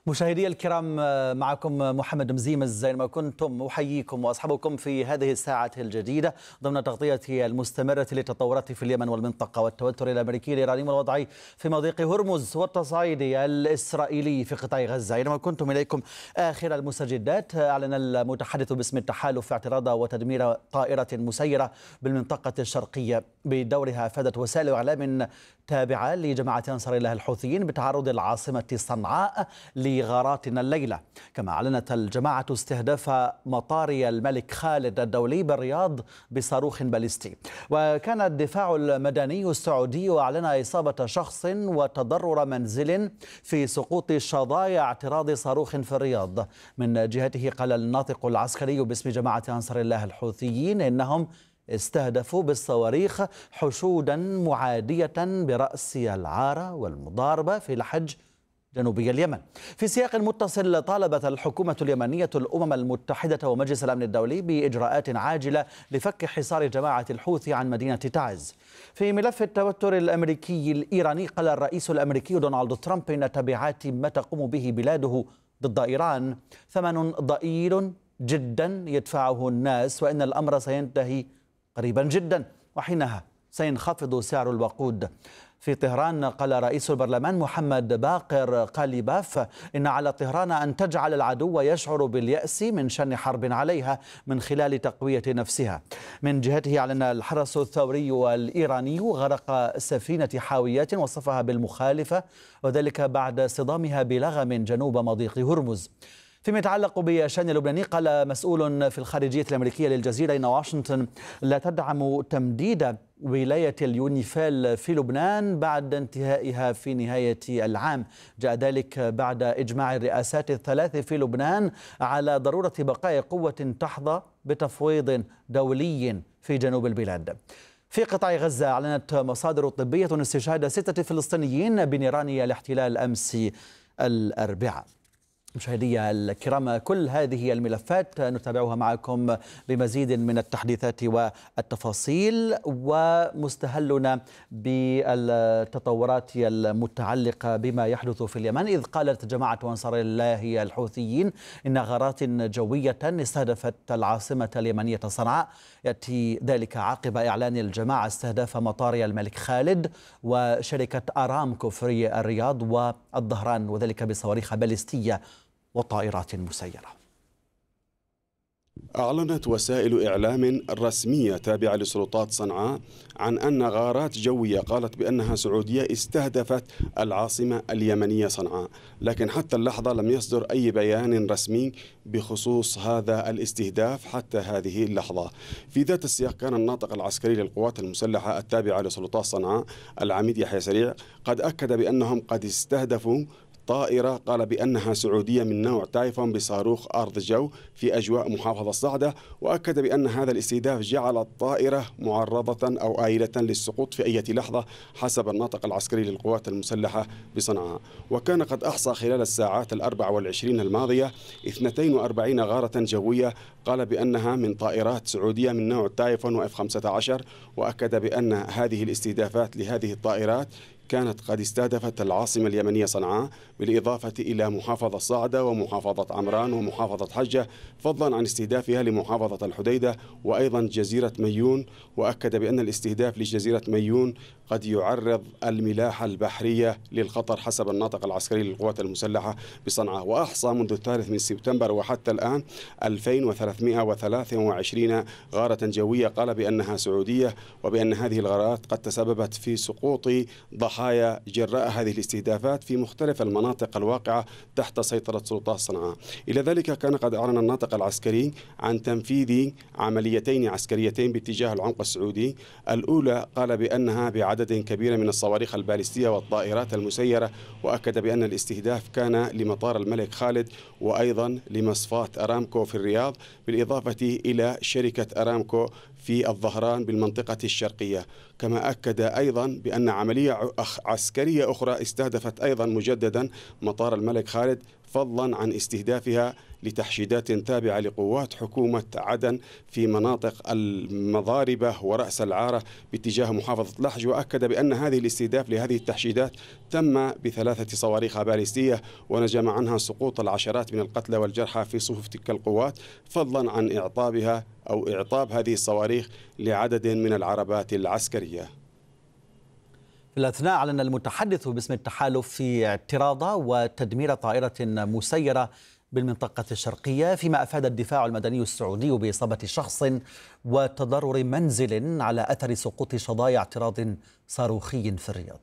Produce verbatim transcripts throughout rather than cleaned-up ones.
مشاهدي الكرام، معكم محمد مزيمز. زينما كنتم أحييكم وأصحابكم في هذه الساعة الجديدة ضمن تغطية المستمرة للتطورات في اليمن والمنطقة والتوتر الأمريكي الإيراني والوضع في مضيق هرمز والتصعيد الإسرائيلي في قطاع غزة. أينما كنتم إليكم آخر المستجدات. أعلن المتحدث باسم التحالف اعتراض وتدمير طائرة مسيرة بالمنطقة الشرقية بدورها. أفادت وسائل إعلام تابعة لجماعة أنصار الله الحوثيين بتعرض العاصمة صنعاء لغارات الليلة. كما أعلنت الجماعة استهداف مطار الملك خالد الدولي بالرياض بصاروخ باليستي. وكان الدفاع المدني السعودي أعلن إصابة شخص وتضرر منزل في سقوط شظايا اعتراض صاروخ في الرياض. من جهته قال الناطق العسكري باسم جماعة أنصار الله الحوثيين إنهم استهدفوا بالصواريخ حشودا معادية برأس العارة والمضاربة في لحج جنوبي اليمن. في سياق متصل، طالبت الحكومة اليمنية الأمم المتحدة ومجلس الأمن الدولي بإجراءات عاجلة لفك حصار جماعة الحوثي عن مدينة تعز. في ملف التوتر الأمريكي الإيراني، قال الرئيس الأمريكي دونالد ترامب إن تبعات ما تقوم به بلاده ضد إيران ثمن ضئيل جدا يدفعه الناس، وإن الأمر سينتهي قريبا جدا وحينها سينخفض سعر الوقود. في طهران، قال رئيس البرلمان محمد باقر قاليباف إن على طهران أن تجعل العدو يشعر باليأس من شن حرب عليها من خلال تقوية نفسها. من جهته أعلن الحرس الثوري الإيراني غرق سفينة حاويات وصفها بالمخالفة، وذلك بعد اصطدامها بلغم جنوب مضيق هرمز. فيما يتعلق بالشأن اللبناني، قال مسؤول في الخارجية الأمريكية للجزيرة إن واشنطن لا تدعم تمديد ولاية اليونيفيل في لبنان بعد انتهائها في نهاية العام. جاء ذلك بعد إجماع الرئاسات الثلاث في لبنان على ضرورة بقاء قوة تحظى بتفويض دولي في جنوب البلاد. في قطاع غزة، أعلنت مصادر طبية استشهاد ستة فلسطينيين بنيران الاحتلال أمس الأربعاء. مشاهدي الكرام، كل هذه الملفات نتابعها معكم بمزيد من التحديثات والتفاصيل، ومستهلنا بالتطورات المتعلقة بما يحدث في اليمن. إذ قالت جماعة أنصار الله الحوثيين إن غارات جوية استهدفت العاصمة اليمنية صنعاء. يأتي ذلك عقب إعلان الجماعة استهداف مطار الملك خالد وشركة أرامكو في الرياض والظهران، وذلك بصواريخ باليستية وطائرات مسيرة. أعلنت وسائل إعلام رسمية تابعة لسلطات صنعاء عن أن غارات جوية قالت بأنها سعودية استهدفت العاصمة اليمنية صنعاء، لكن حتى اللحظة لم يصدر أي بيان رسمي بخصوص هذا الاستهداف حتى هذه اللحظة. في ذات السياق، كان الناطق العسكري للقوات المسلحة التابعة لسلطات صنعاء العميد يحيى سريع قد أكد بأنهم قد استهدفوا طائرة قال بأنها سعودية من نوع تايفون بصاروخ أرض جو في أجواء محافظة صعدة، وأكد بأن هذا الاستهداف جعل الطائرة معرضة أو آيلة للسقوط في أي لحظة حسب الناطق العسكري للقوات المسلحة بصنعاء. وكان قد أحصى خلال الساعات الأربع والعشرين الماضية اثنتين وأربعين غارة جوية قال بأنها من طائرات سعودية من نوع تايفون وإف خمسة عشر، وأكد بأن هذه الاستهدافات لهذه الطائرات كانت قد استهدفت العاصمة اليمنية صنعاء، بالإضافة إلى محافظة صعدة ومحافظة عمران ومحافظة حجة، فضلا عن استهدافها لمحافظة الحديدة وأيضا جزيرة ميون. وأكد بأن الاستهداف لجزيرة ميون قد يعرض الملاحة البحرية للخطر حسب الناطق العسكري للقوات المسلحة بصنعاء. وأحصى منذ الثالث من سبتمبر وحتى الآن ألفين وثلاثمئة وثلاثة وعشرين غارة جوية قال بأنها سعودية، وبأن هذه الغارات قد تسببت في سقوط ضحايا جراء هذه الاستهدافات في مختلف المناطق الواقعة تحت سيطرة سلطات صنعاء. إلى ذلك، كان قد أعلن الناطق العسكري عن تنفيذ عمليتين عسكريتين باتجاه العمق السعودي. الأولى قال بأنها بعدد كبير من الصواريخ البالستية والطائرات المسيرة، وأكد بأن الاستهداف كان لمطار الملك خالد وأيضا لمصفاة أرامكو في الرياض، بالإضافة إلى شركة أرامكو في الظهران بالمنطقة الشرقية. كما أكد أيضا بأن عملية عسكرية أخرى استهدفت أيضا مجددا مطار الملك خالد، فضلا عن استهدافها لتحشيدات تابعة لقوات حكومة عدن في مناطق المضاربة ورأس العارة باتجاه محافظة لحج. وأكد بأن هذه الاستهداف لهذه التحشيدات تم بثلاثة صواريخ باليستية، ونجم عنها سقوط العشرات من القتلى والجرحى في صفوف تلك القوات، فضلا عن إعطابها أو إعطاب هذه الصواريخ لعدد من العربات العسكرية. في الأثناء أعلن المتحدث باسم التحالف في اعتراض وتدمير طائرة مسيرة بالمنطقة الشرقية، فيما أفاد الدفاع المدني السعودي بإصابة شخص وتضرر منزل على أثر سقوط شظايا اعتراض صاروخي في الرياض.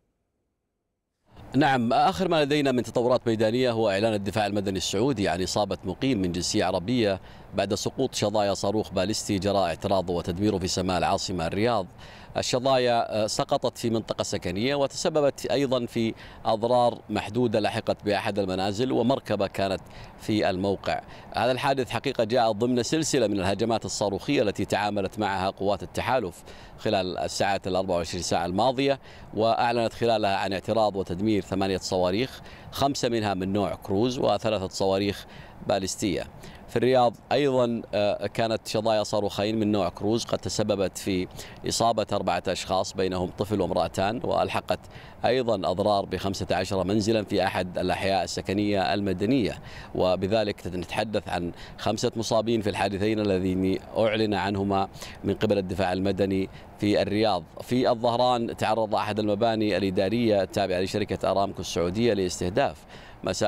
نعم، آخر ما لدينا من تطورات ميدانية هو إعلان الدفاع المدني السعودي عن إصابة مقيم من جنسية عربية بعد سقوط شظايا صاروخ باليستي جرى اعتراضه وتدميره في سماء العاصمة الرياض. الشظايا سقطت في منطقة سكنية وتسببت أيضا في أضرار محدودة لحقت بأحد المنازل ومركبة كانت في الموقع. هذا الحادث حقيقة جاء ضمن سلسلة من الهجمات الصاروخية التي تعاملت معها قوات التحالف خلال الساعات الأربع وعشرين ساعة الماضية، وأعلنت خلالها عن اعتراض وتدمير ثمانية صواريخ، خمسة منها من نوع كروز وثلاثة صواريخ باليستية. في الرياض أيضا كانت شظايا صاروخين من نوع كروز قد تسببت في إصابة أربعة أشخاص بينهم طفل وامرأتان، وألحقت أيضا أضرار بخمسة عشر منزلا في أحد الأحياء السكنية المدنية، وبذلك نتحدث عن خمسة مصابين في الحادثين الذين أعلن عنهما من قبل الدفاع المدني في الرياض. في الظهران تعرض أحد المباني الإدارية التابعة لشركة أرامكو السعودية لاستهداف مساء